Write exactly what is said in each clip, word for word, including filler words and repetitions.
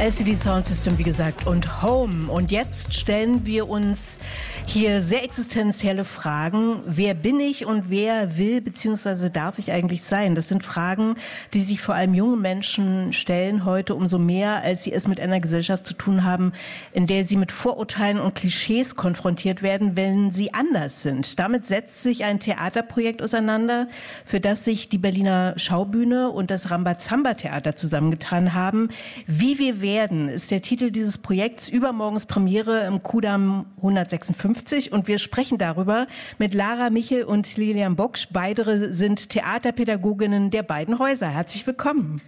L C D Sound System, wie gesagt, und Home. Und jetzt stellen wir uns hier sehr existenzielle Fragen. Wer bin ich und wer will bzw. darf ich eigentlich sein? Das sind Fragen, die sich vor allem junge Menschen stellen heute umso mehr, als sie es mit einer Gesellschaft zu tun haben, in der sie mit Vorurteilen und Klischees konfrontiert werden, wenn sie anders sind. Damit setzt sich ein Theaterprojekt auseinander, für das sich die Berliner Schaubühne und das Rambazamba-Theater zusammengetan haben. Wie wir werden ist der Titel dieses Projekts. Übermorgens Premiere im Kudamm hundertsechsundfünfzig und wir sprechen darüber mit Lara Michel und Lilian Boksch. Beide sind Theaterpädagoginnen der beiden Häuser. Herzlich willkommen.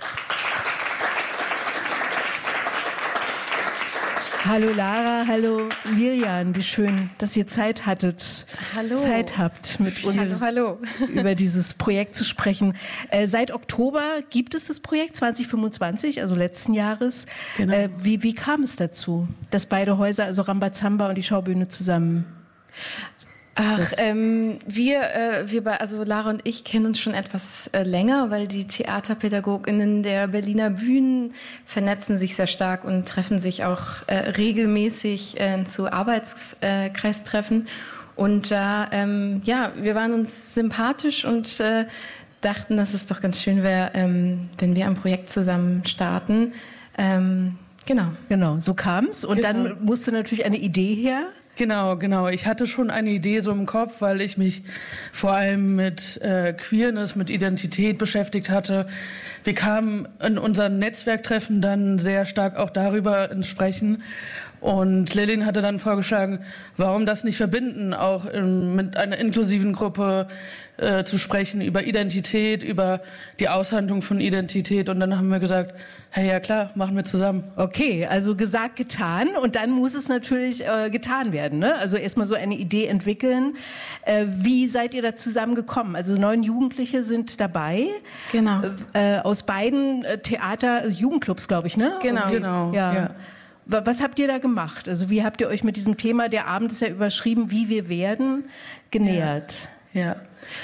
Hallo Lara, hallo Lilian, wie schön, dass ihr Zeit hattet, hallo. Zeit habt, mit uns hallo, hallo. über dieses Projekt zu sprechen. Äh, seit Oktober gibt es das Projekt zwanzig fünfundzwanzig, also letzten Jahres. Genau. Äh, wie, wie kam es dazu, dass beide Häuser, also Rambazamba und die Schaubühne zusammen? Ach, ähm, wir, äh, wir bei, also Lara und ich kennen uns schon etwas äh, länger, weil die Theaterpädagoginnen der Berliner Bühnen vernetzen sich sehr stark und treffen sich auch äh, regelmäßig äh, zu Arbeitskreistreffen. Und da, äh, ähm, ja, wir waren uns sympathisch und äh, dachten, dass es doch ganz schön wäre, ähm, wenn wir ein Projekt zusammen starten. Ähm, genau. Genau, so kam es. Und genau. Dann musste natürlich eine Idee her. Genau, genau. Ich hatte schon eine Idee so im Kopf, weil ich mich vor allem mit äh, Queerness, mit Identität beschäftigt hatte. Wir kamen in unseren Netzwerktreffen dann sehr stark auch darüber ins Sprechen. Und Lilian hatte dann vorgeschlagen, warum das nicht verbinden, auch ähm, mit einer inklusiven Gruppe äh, zu sprechen, über Identität, über die Aushandlung von Identität. Und dann haben wir gesagt, hey, ja klar, machen wir zusammen. Okay, also gesagt, getan. Und dann muss es natürlich äh, getan werden, ne? Also erstmal so eine Idee entwickeln. Äh, wie seid ihr da zusammengekommen? Also neun Jugendliche sind dabei. Genau. Äh, aus beiden äh, Theater, also Jugendclubs, glaube ich, ne? Genau. Okay. Genau, ja. ja. Was habt ihr da gemacht? Also wie habt ihr euch mit diesem Thema, der Abend ist ja überschrieben, wie wir werden, genähert? Ja, ja.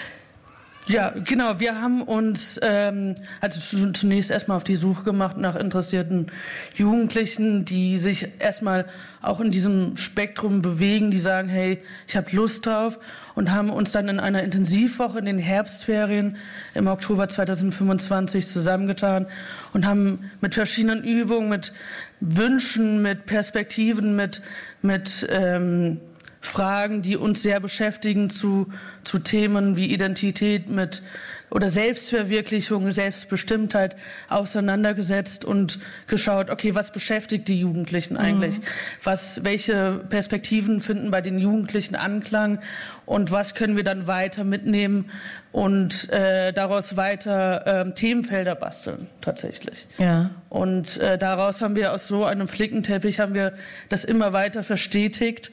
Ja, genau. Wir haben uns ähm, also zunächst erstmal auf die Suche gemacht nach interessierten Jugendlichen, die sich erstmal auch in diesem Spektrum bewegen, die sagen, hey, ich habe Lust drauf, und haben uns dann in einer Intensivwoche in den Herbstferien im Oktober zweitausendfünfundzwanzig zusammengetan und haben mit verschiedenen Übungen, mit Wünschen, mit Perspektiven, mit mit ähm, Fragen, die uns sehr beschäftigen, zu, zu Themen wie Identität mit oder Selbstverwirklichung, Selbstbestimmtheit auseinandergesetzt und geschaut, okay, was beschäftigt die Jugendlichen eigentlich? Mhm. Was, welche Perspektiven finden bei den Jugendlichen Anklang und was können wir dann weiter mitnehmen und äh, daraus weiter äh, Themenfelder basteln, tatsächlich. Ja. Und äh, daraus haben wir aus so einem Flickenteppich haben wir das immer weiter verstetigt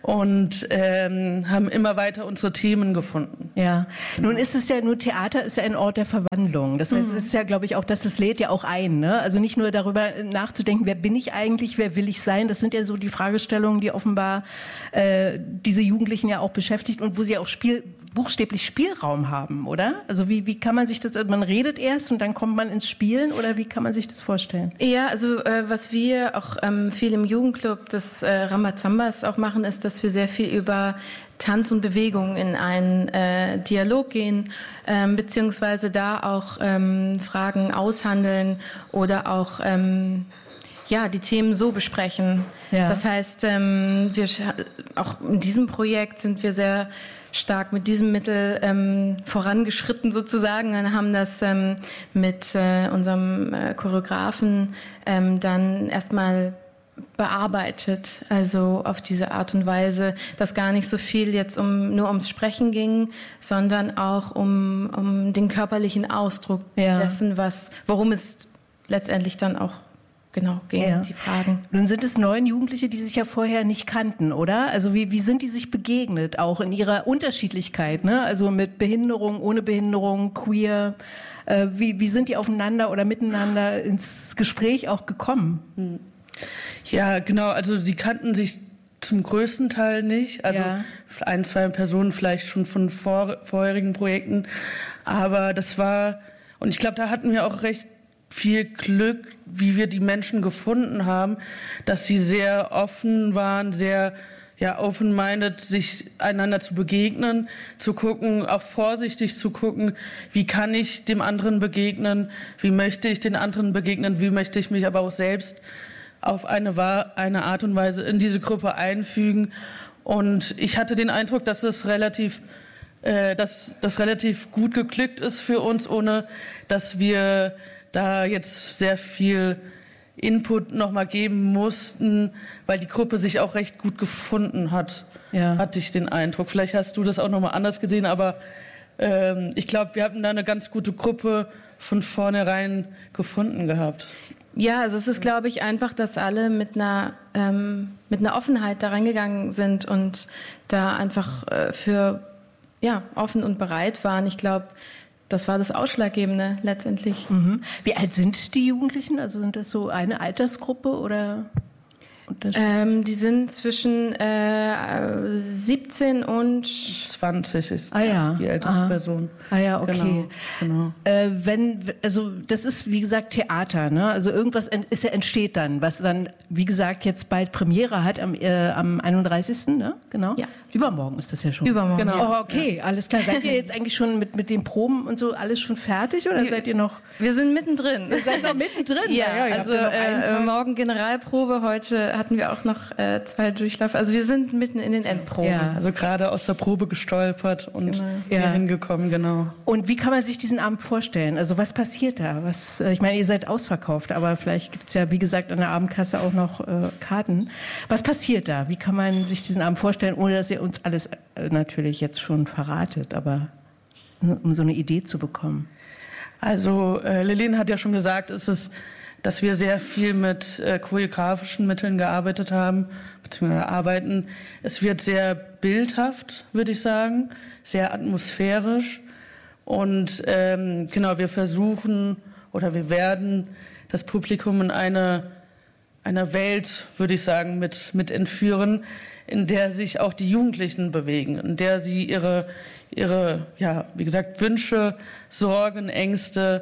und ähm, haben immer weiter unsere Themen gefunden. Ja, nun ist es ja nur Theater ist ja ein Ort der Verwandlung. Das heißt, mhm. es ist ja, glaube ich, auch, dass das lädt ja auch ein, ne? Also nicht nur darüber nachzudenken, wer bin ich eigentlich, wer will ich sein? Das sind ja so die Fragestellungen, die offenbar äh, diese Jugendlichen ja auch beschäftigt und wo sie auch Spiel, buchstäblich Spielraum haben, oder? Also wie, wie kann man sich das, man redet erst und dann kommt man ins Spielen, oder wie kann man sich das vorstellen? Ja, also äh, was wir auch ähm, viel im Jugendclub des äh, Rambazambas auch machen, ist, dass wir sehr viel über Tanz und Bewegung in einen äh, Dialog gehen, ähm, beziehungsweise da auch ähm, Fragen aushandeln oder auch ähm, ja die Themen so besprechen. Ja. Das heißt, ähm, wir auch in diesem Projekt sind wir sehr stark mit diesem Mittel ähm, vorangeschritten sozusagen und haben das ähm, mit äh, unserem äh, Choreografen ähm, dann erstmal bearbeitet, also auf diese Art und Weise, dass gar nicht so viel jetzt um nur ums Sprechen ging, sondern auch um, um den körperlichen Ausdruck ja. dessen, was, worum es letztendlich dann auch genau ging, ja. die Fragen. Nun sind es neun Jugendliche, die sich ja vorher nicht kannten, oder? Also wie, wie sind die sich begegnet, auch in ihrer Unterschiedlichkeit, ne? Also mit Behinderung, ohne Behinderung, queer. Äh, wie, wie sind die aufeinander oder miteinander ins Gespräch auch gekommen? Hm. Ja, genau. Also sie kannten sich zum größten Teil nicht. Also ja. ein, zwei Personen vielleicht schon von vor, vorherigen Projekten. Aber das war, und ich glaube, da hatten wir auch recht viel Glück, wie wir die Menschen gefunden haben, dass sie sehr offen waren, sehr ja, open-minded, sich einander zu begegnen, zu gucken, auch vorsichtig zu gucken, wie kann ich dem anderen begegnen, wie möchte ich den anderen begegnen, wie möchte ich mich aber auch selbst auf eine, eine Art und Weise in diese Gruppe einfügen. Und ich hatte den Eindruck, dass es relativ, äh, dass das relativ gut geglückt ist für uns, ohne dass wir da jetzt sehr viel Input nochmal geben mussten, weil die Gruppe sich auch recht gut gefunden hat, ja. hatte ich den Eindruck. Vielleicht hast du das auch nochmal anders gesehen, aber ähm, ich glaube, wir hatten da eine ganz gute Gruppe von vornherein gefunden gehabt. Ja, also es ist, glaube ich, einfach, dass alle mit einer, ähm, mit einer Offenheit da reingegangen sind und da einfach äh, für ja, offen und bereit waren. Ich glaube, das war das Ausschlaggebende letztendlich. Mhm. Wie alt sind die Jugendlichen? Also sind das so eine Altersgruppe oder? Ähm, die sind zwischen äh, siebzehn und zwanzig ist ah, ja. die älteste Aha. Person. Ah ja, okay. Genau, genau. Äh, wenn, also das ist wie gesagt Theater, ne? Also irgendwas ent, ist ja, entsteht dann, was dann wie gesagt jetzt bald Premiere hat am, äh, am einunddreißigsten Ne? Genau. Ja. Übermorgen ist das ja schon. Übermorgen. Genau. Ja. Oh, okay, ja. Alles klar. Seid ihr jetzt eigentlich schon mit mit den Proben und so alles schon fertig oder wir, seid ihr noch? Wir sind mittendrin. Ihr seid noch mittendrin. ja, ja, ja, also äh, morgen Generalprobe, heute hatten wir auch noch äh, zwei Durchläufe. Also wir sind mitten in den Endproben. Ja, also gerade aus der Probe gestolpert und genau. hier ja. hingekommen, genau. Und wie kann man sich diesen Abend vorstellen? Also was passiert da? Was, äh, ich meine, ihr seid ausverkauft, aber vielleicht gibt's ja, wie gesagt, an der Abendkasse auch noch äh, Karten. Was passiert da? Wie kann man sich diesen Abend vorstellen, ohne dass ihr uns alles äh, natürlich jetzt schon verratet, aber um so eine Idee zu bekommen? Also äh, Lillian hat ja schon gesagt, es ist, dass wir sehr viel mit äh, choreografischen Mitteln gearbeitet haben, beziehungsweise arbeiten. Es wird sehr bildhaft, würde ich sagen, sehr atmosphärisch. Und ähm, genau, wir versuchen oder wir werden das Publikum in eine, eine Welt, würde ich sagen, mit, mit entführen, in der sich auch die Jugendlichen bewegen, in der sie ihre, ihre ja, wie gesagt, Wünsche, Sorgen, Ängste,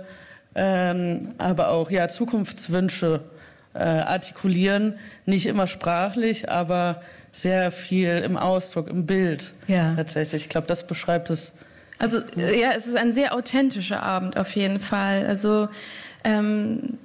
ähm, aber auch ja, Zukunftswünsche äh, artikulieren. Nicht immer sprachlich, aber sehr viel im Ausdruck, im Bild ja. tatsächlich. Ich glaube, das beschreibt es. Also ja, es ist ein sehr authentischer Abend auf jeden Fall. Also ähm,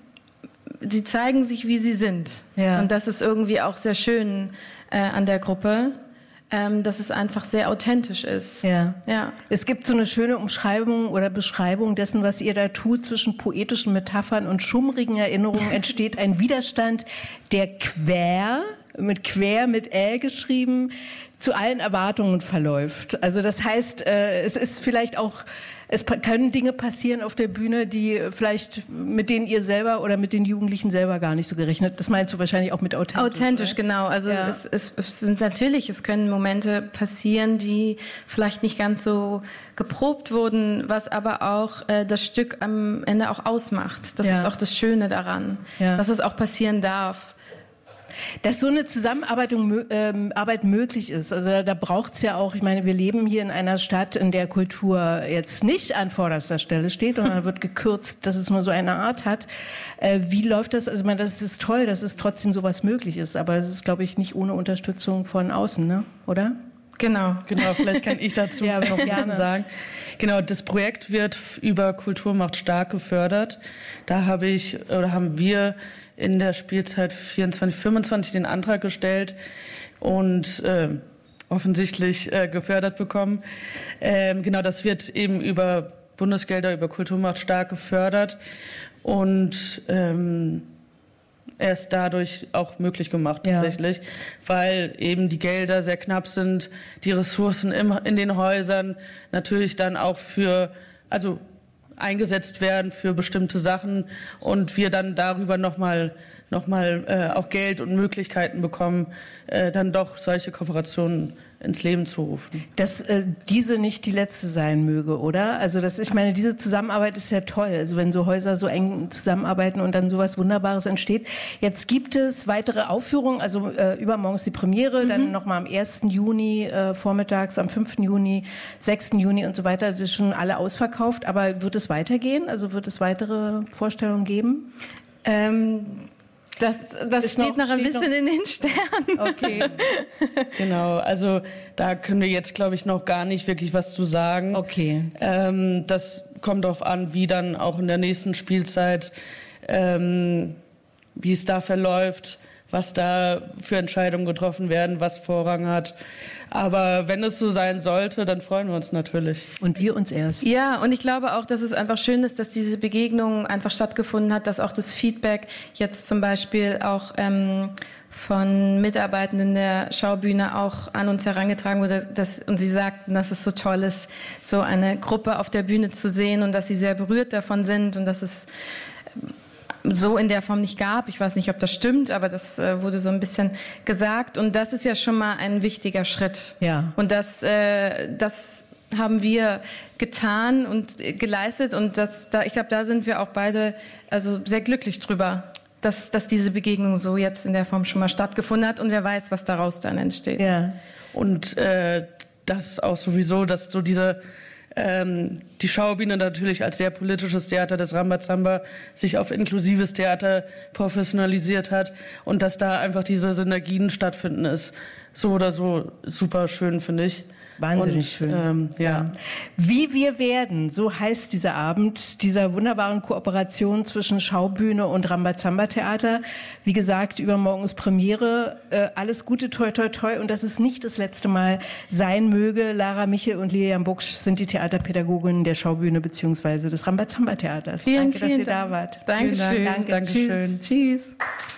sie zeigen sich, wie sie sind. Ja. Und das ist irgendwie auch sehr schön äh, an der Gruppe, ähm, dass es einfach sehr authentisch ist. Ja. Ja. Es gibt so eine schöne Umschreibung oder Beschreibung dessen, was ihr da tut. Zwischen poetischen Metaphern und schummrigen Erinnerungen entsteht ein Widerstand, der quer, mit quer, mit Ä geschrieben, zu allen Erwartungen verläuft. Also das heißt, äh, es ist vielleicht auch, es können Dinge passieren auf der Bühne, die vielleicht mit denen ihr selber oder mit den Jugendlichen selber gar nicht so gerechnet. Das meinst du wahrscheinlich auch mit authentisch. Authentisch, oder? Genau. Also ja. es, es, es sind natürlich, es können Momente passieren, die vielleicht nicht ganz so geprobt wurden, was aber auch äh, das Stück am Ende auch ausmacht. Das ja. ist auch das Schöne daran, ja. dass es auch passieren darf. Dass so eine Zusammenarbeit ähm, Arbeit möglich ist. Also da, da braucht's ja auch, ich meine, wir leben hier in einer Stadt, in der Kultur jetzt nicht an vorderster Stelle steht, und dann wird gekürzt, dass es nur so eine Art hat. Äh, wie läuft das? Also ich meine, das ist toll, dass es trotzdem sowas möglich ist, aber das ist, glaube ich, nicht ohne Unterstützung von außen, ne? Oder? Genau. Genau, vielleicht kann ich dazu ja, noch ein bisschen sagen. Genau, das Projekt wird über Kultur macht stark gefördert. Da habe ich, oder haben wir in der Spielzeit vierundzwanzig, fünfundzwanzig den Antrag gestellt und äh, offensichtlich äh, gefördert bekommen. Ähm, genau, das wird eben über Bundesgelder, über Kultur macht stark gefördert und ähm, erst dadurch auch möglich gemacht tatsächlich, ja. weil eben die Gelder sehr knapp sind, die Ressourcen im, in den Häusern natürlich dann auch für, also eingesetzt werden für bestimmte Sachen und wir dann darüber nochmal noch mal, äh, auch Geld und Möglichkeiten bekommen, äh, dann doch solche Kooperationen ins Leben zu rufen. Dass äh, diese nicht die letzte sein möge, oder? Also das, ich meine, diese Zusammenarbeit ist ja toll. Also wenn so Häuser so eng zusammenarbeiten und dann sowas Wunderbares entsteht. Jetzt gibt es weitere Aufführungen, also äh, übermorgen ist die Premiere, mhm. dann nochmal am ersten Juni äh, vormittags, am fünften Juni, sechsten Juni und so weiter. Das ist schon alle ausverkauft, aber wird es weitergehen? Also wird es weitere Vorstellungen geben? Ähm Das, das steht noch, noch ein bisschen noch in den Sternen. Okay. Genau, also da können wir jetzt, glaube ich, noch gar nicht wirklich was zu sagen. Okay. Ähm, das kommt darauf an, wie dann auch in der nächsten Spielzeit, ähm, wie es da verläuft, was da für Entscheidungen getroffen werden, was Vorrang hat. Aber wenn es so sein sollte, dann freuen wir uns natürlich. Und wir uns erst. Ja, und ich glaube auch, dass es einfach schön ist, dass diese Begegnung einfach stattgefunden hat, dass auch das Feedback jetzt zum Beispiel auch ähm, von Mitarbeitenden der Schaubühne auch an uns herangetragen wurde. Dass, und sie sagten, dass es so toll ist, so eine Gruppe auf der Bühne zu sehen und dass sie sehr berührt davon sind und dass es so in der Form nicht gab. Ich weiß nicht, ob das stimmt, aber das äh, wurde so ein bisschen gesagt. Und das ist ja schon mal ein wichtiger Schritt. Ja. Und das, äh, das haben wir getan und geleistet. Und das, da, ich glaube, da sind wir auch beide also sehr glücklich drüber, dass, dass diese Begegnung so jetzt in der Form schon mal stattgefunden hat. Und wer weiß, was daraus dann entsteht. Ja. Und äh, das auch sowieso, dass so diese Ähm, die Schaubühne natürlich als sehr politisches Theater des Rambazamba sich auf inklusives Theater professionalisiert hat und dass da einfach diese Synergien stattfinden, ist so oder so super schön, finde ich. Wahnsinnig und, schön. Ähm, ja. ja. Wie wir werden, so heißt dieser Abend dieser wunderbaren Kooperation zwischen Schaubühne und Rambazamba Theater. Wie gesagt, übermorgen ist Premiere. Äh, alles Gute, toi, toi, toi. Und dass es nicht das letzte Mal sein möge. Lara Michel und Lilian Buksch sind die Theaterpädagoginnen der Schaubühne bzw. des Rambazamba Theaters. Vielen, Danke, vielen dass ihr Dank. da wart. Dankeschön. Danke. Dankeschön. Tschüss. Tschüss.